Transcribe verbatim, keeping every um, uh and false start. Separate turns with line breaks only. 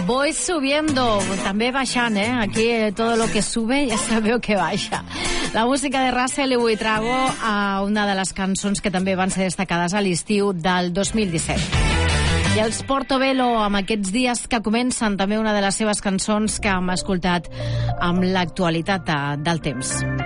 Voy subiendo, també baixant, eh? Aquí eh, todo lo que sube ya sabeu que baixa. La música de Russell i avui trago a una de les cançons que també van ser destacades a l'estiu del dos mil disset. I els Portobello, amb aquests dies que comencen, també una de les seves cançons que hem escoltat amb l'actualitat de, del temps.